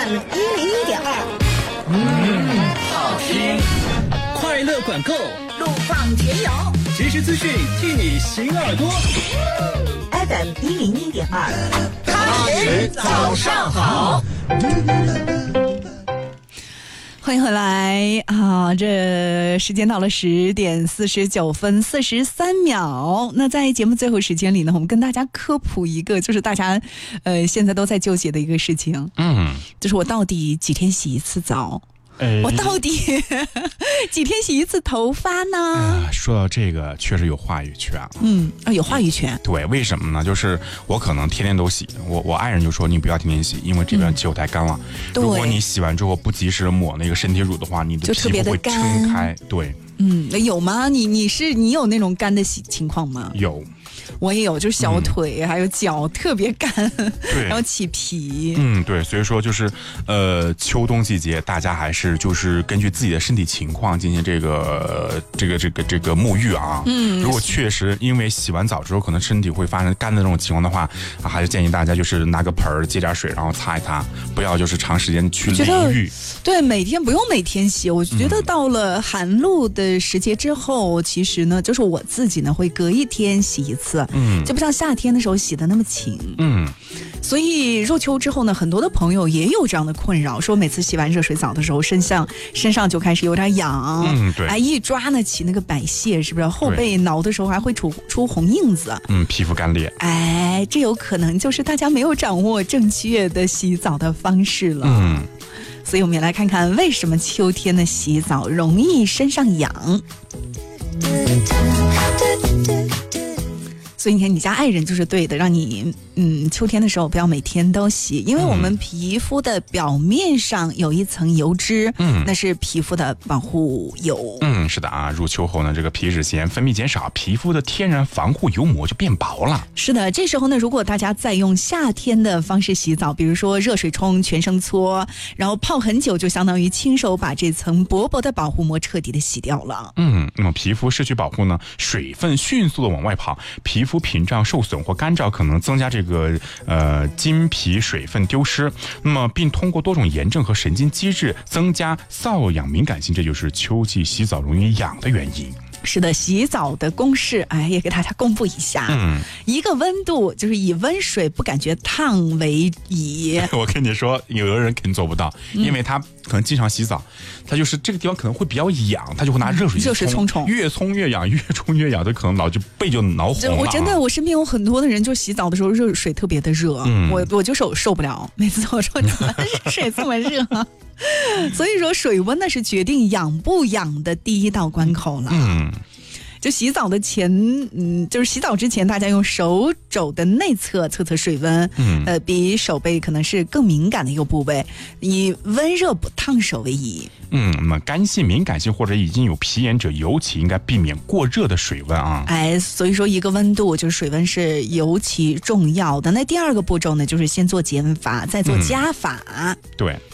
FM101.2。 好听。快乐管够， 路况全有， 及时资讯替你醒耳朵。 FM101.2， 开始早上好。 欢迎回来啊！这时间到了10点49分43秒。那在节目最后时间里呢，我们跟大家科普一个，就是大家现在都在纠结的一个事情。就是我到底几天洗一次澡？我到底几天洗一次头发呢？ 说到这个，确实有话语权了。 有话语权。 对，为什么呢？就是我可能天天都洗，我爱人就说你不要天天洗，因为这边气候太干了。如果你洗完之后不及时抹那个身体乳的话，你的皮肤会撑开。对， 有吗？你有那种干的情况吗？ 有。 我也有，就是小腿还有脚特别干，然后起皮。 对，所以说就是秋冬季节，大家还是就是根据自己的身体情况进行这个沐浴啊。如果确实因为洗完澡之后可能身体会发生干的这种情况的话，还是建议大家就是拿个盆儿接点水，然后擦一擦，不要就是长时间去淋浴。对， 不用每天洗。我觉得到了寒露的时节之后，其实呢，就是我自己呢会隔一天洗一次。就不像夏天的时候洗的那么勤。所以入秋之后呢，很多的朋友也有这样的困扰，说每次洗完热水澡的时候，身上就开始有点痒。 对， 一抓呢起那个百屑，是不是？后背挠的时候还会出红印子。 皮肤干裂。 这有可能就是大家没有掌握正确的洗澡的方式了。所以我们也来看看为什么秋天的洗澡容易身上痒。所以你看，你家爱人就是对的，让你秋天的时候不要每天都洗，因为我们皮肤的表面上有一层油脂，那是皮肤的保护油。 是的啊，入秋后呢，这个皮脂腺分泌减少，皮肤的天然防护油膜就变薄了。 是的，这时候呢，如果大家再用夏天的方式洗澡，比如说热水冲、全身搓，然后泡很久，就相当于亲手把这层薄薄的保护膜彻底的洗掉了。 那么皮肤失去保护呢，水分迅速的往外跑，皮肤屏障受损或干燥，可能增加这个筋皮水分丢失，那么并通过多种炎症和神经机制增加瘙痒敏感性，这就是秋季洗澡容易痒的原因。 是的，洗澡的公式也给大家公布一下。一个温度就是以温水不感觉烫为宜。 我跟你说，有的人肯定做不到，因为他可能经常洗澡，他就是这个地方可能会比较痒，他就会拿热水冲，越冲越痒，越冲越痒，就可能背就挠红了。 我身边有很多的人，就洗澡的时候热水特别的热，我就受不了。每次我说怎么热水这么热？所以说水温呢是决定痒不痒的第一道关口了。就洗澡的前，就是洗澡之前，大家用手肘的内侧测测水温，比手背可能是更敏感的一个部位，以温热不烫手为宜。 那么干性、敏感性或者已经有皮炎者，尤其应该避免过热的水温啊。 所以说一个温度就是水温是尤其重要的。那第二个步骤呢，就是先做减法，再做加法。 对。